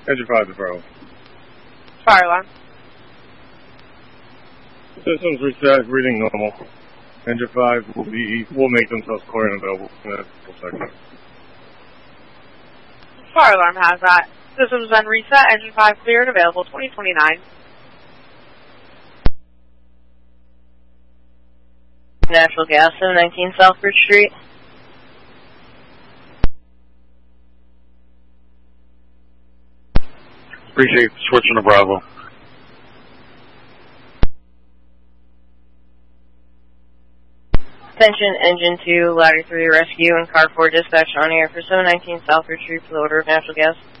Engine 5 to Bravo. Fire alarm. Systems reset, reading normal. Engine 5 will make themselves clear and available in a couple seconds. Fire alarm has that. Systems been reset, engine 5 clear and available, 2029. Natural gas, 719 Southbridge Street. Appreciate switching to Bravo. Attention, engine 2, ladder 3 rescue and car 4 dispatch on air for 719 Southbridge Street for the order of natural gas.